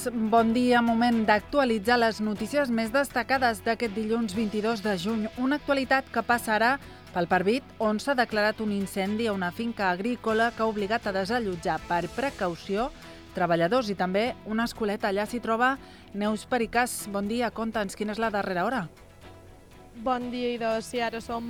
Bon dia, moment d'actualitzar les notícies més destacades d'aquest dilluns 22 de juny. Una actualitat que passarà pel Parbit, on s'ha declarat un incendi a una finca agrícola que ha obligat a desallotjar per precaució treballadors i també una escoleta. Allà s'hi troba Neus Pericàs. Bon dia, conta'ns quina és la darrera hora. Bon dia, Ida. Sí, ara som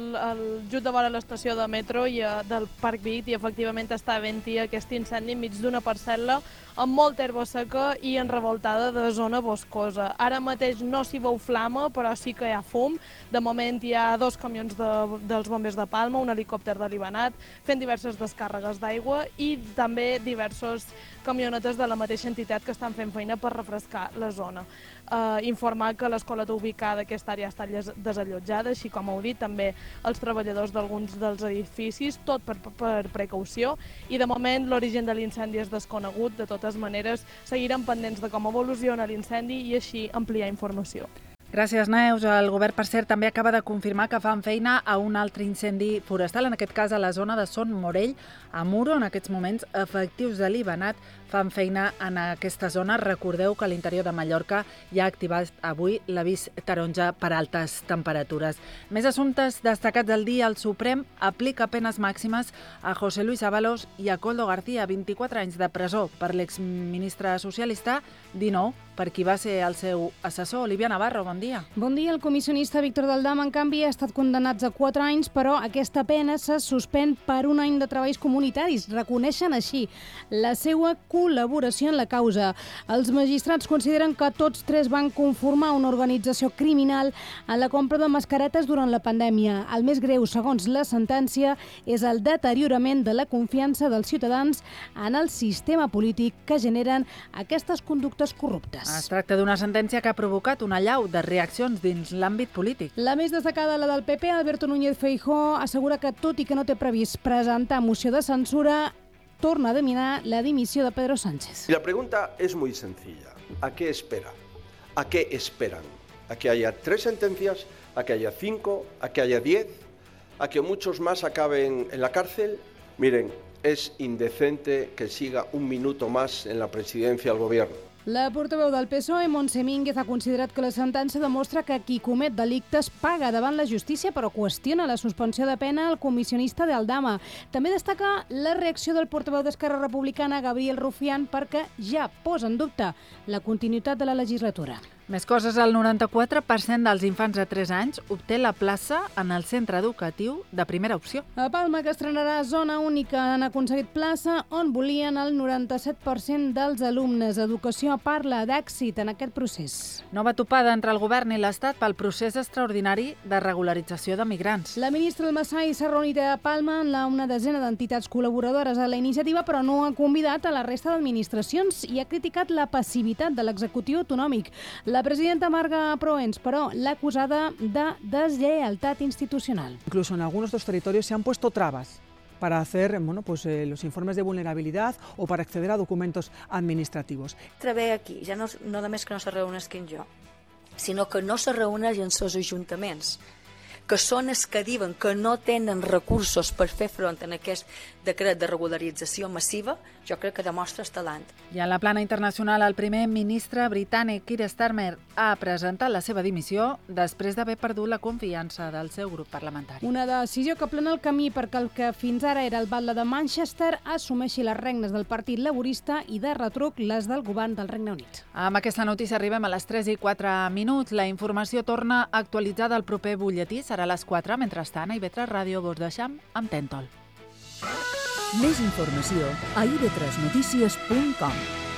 just davant l'estació de metro del Parc Vic i efectivament està havent-hi aquest incendi enmig d'una parcel·la amb molta herba seca i enrevoltada de zona boscosa. Ara mateix no s'hi veu flama, però sí que hi ha fum. De moment hi ha 2 camions dels bombers de Palma, un helicòpter de l'Ibanat, fent diverses descàrregues d'aigua i també diversos camionetes de la mateixa entitat que estan fent feina per refrescar la zona. Informar que l'escoleta ubicada a aquesta àrea està desallotjada, així com heu dit, també els treballadors d'alguns dels edificis, tot per precaució, i de moment l'origen de l'incendi és desconegut. De totes maneres, seguirem pendents de com evoluciona l'incendi i així ampliar informació. Gràcies, Neus. El govern, per cert, també acaba de confirmar que fan feina a un altre incendi forestal, en aquest cas a la zona de Son Morell, a Muro. En aquests moments, efectius de l'Ibanat fan feina en aquesta zona. Recordeu que a l'interior de Mallorca ja ha activat avui l'avís taronja per altes temperatures. Més assumptes destacats del dia. El Suprem aplica penes màximes a José Luis Ábalos i a Koldo García, 24 anys de presó per l'exministre socialista, 19 per qui va ser el seu assessor. Olivia Navarro, bon dia. Bon dia. El comissionista Víctor Daldama, en canvi, ha estat condemnat a 4 anys, però aquesta pena se suspèn per 1 any de treballs comunitaris. Reconeixen així la seva col·laboració en la causa. Els magistrats consideren que tots 3 van conformar una organització criminal en la compra de mascaretes durant la pandèmia. El més greu, segons la sentència, és el deteriorament de la confiança dels ciutadans en el sistema polític que generen aquestes conductes corruptes. Es tracta d'una sentència que ha provocat una allau de reaccions dins l'àmbit polític. La més destacada, la del PP, Alberto Núñez Feijóo, assegura que, tot i que no té previst presentar moció de censura, torna a demanar la dimissió de Pedro Sánchez. Y la pregunta es muy sencilla. ¿A qué espera? ¿A qué esperan? ¿A que haya 3 sentencias? ¿A que haya 5? ¿A que haya 10? ¿A que muchos más acaben en la cárcel? Miren, es indecente que siga un minuto más en la presidencia del gobierno. La portaveu del PSOE, Montse Mínguez, ha considerat que la sentència demostra que qui comet delictes paga davant la justícia, però qüestiona la suspensió de pena al comissionista de Aldama. També destaca la reacció del portaveu d'Esquerra Republicana, Gabriel Rufián, perquè ja posa en dubte la continuïtat de la legislatura. Més coses, el 94% dels infants de 3 anys obté la plaça en el centre educatiu de primera opció. A Palma, que estrenarà zona única, han aconseguit plaça on volien el 97% dels alumnes. Educació parla d'èxit en aquest procés. Nova topada entre el govern i l'Estat pel procés extraordinari de regularització de migrants. La ministra Almassai s'ha reunit a Palma amb una desena d'entitats col·laboradores a la iniciativa, però no ha convidat a la resta d'administracions i ha criticat la passivitat de l'executiu autonòmic. La presidenta Marga Proens, però, l'ha acusada de deslleialtat institucional. Incluso en algunos de los territorios se han puesto trabas para hacer los informes de vulnerabilidad o para acceder a documentos administrativos. Treballa aquí, ja no només que no se reuneixin jo, sinó que no se reuneixen els ajuntaments, que són els que diuen que no tenen recursos per fer front a aquest decret de regularització massiva, jo crec que demostra el talent. I a la plana internacional, el primer ministre britànic Keir Starmer ha presentat la seva dimissió després d'haver perdut la confiança del seu grup parlamentari. Una decisió que plana el camí perquè el que fins ara era el batlle de Manchester assumeixi les regnes del Partit Laborista i de retruc les del govern del Regne Unit. Amb aquesta notícia arribem a les 3:04. La informació torna actualitzada al proper butlletí. Serà a les 4. Mentrestant, a IB3 Ràdio vos deixam amb Tèntol. Més informació a ib3notícies.com.